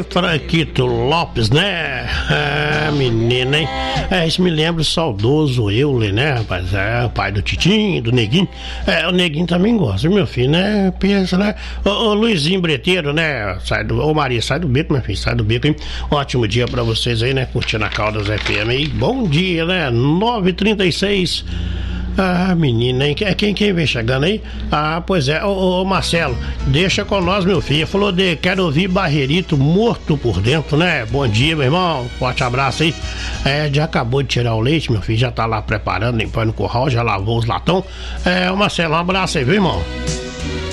Franquito Lopes, né? Menina, hein? Isso me lembra o saudoso Euler, né, rapaz? O pai do Titinho, do Neguinho. O Neguinho também gosta, meu filho, né? Pensa, né? Ô Luizinho Breteiro, né? Ô Maria, sai do beco, meu filho, sai do beco, hein? Ótimo dia pra vocês aí, né? Curtindo a Caldas FM aí. Bom dia, né? 9h36. Menina, hein? Quem vem chegando aí? Pois é, ô Marcelo, deixa com nós, meu filho. Falou quero ouvir Barreirito morto por dentro, né? Bom dia, meu irmão. Forte abraço aí. Já acabou de tirar o leite, meu filho. Já tá lá preparando, limpando o curral, já lavou os latão. Ô Marcelo, um abraço aí, viu, irmão?